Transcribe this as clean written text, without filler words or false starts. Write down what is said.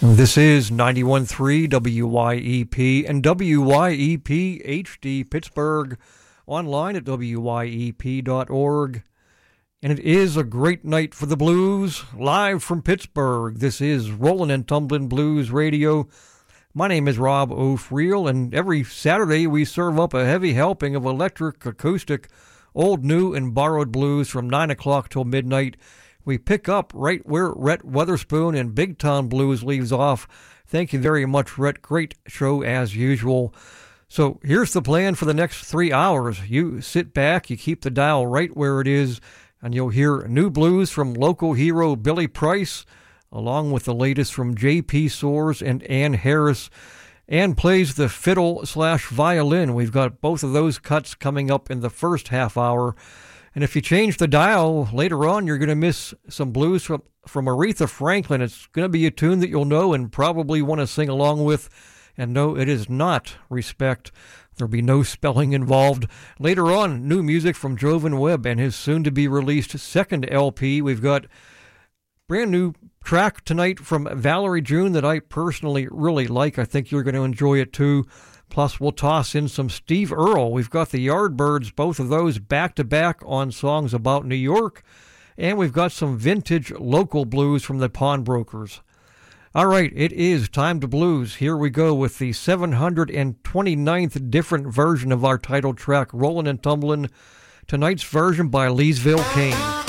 This is 91.3 WYEP and WYEP HD Pittsburgh, online at wyep.org. And it is a great night for the blues, live from Pittsburgh. This is Rollin' and Tumblin' Blues Radio. My name is Rob O'Friel, and every Saturday we serve up a heavy helping of electric, acoustic, old, new, and borrowed blues from 9 o'clock till midnight. We pick up right where Rhett Weatherspoon and Big Town Blues leaves off. Thank you very much, Rhett. Great show as usual. So here's the plan for the next 3 hours. You sit back, you keep the dial right where it is, and you'll hear new blues from local hero Billy Price, along with the latest from J.P. Soares and Ann Harris. Ann plays the fiddle/violin. We've got both of those cuts coming up in the first half hour. And if you change the dial later on, you're going to miss some blues from Aretha Franklin. It's going to be a tune that you'll know and probably want to sing along with. And no, it is not Respect. There'll be no spelling involved. Later on, new music from Jovan Webb and his soon-to-be-released second LP. We've got brand new track tonight from Valerie June that I personally really like. I think you're going to enjoy it too. Plus, we'll toss in some Steve Earle. We've got the Yardbirds, both of those back-to-back on songs about New York. And we've got some vintage local blues from the Pawnbrokers. All right, it is time to blues. Here we go with the 729th different version of our title track, Rollin' and Tumblin'. Tonight's version by Leesville Kane.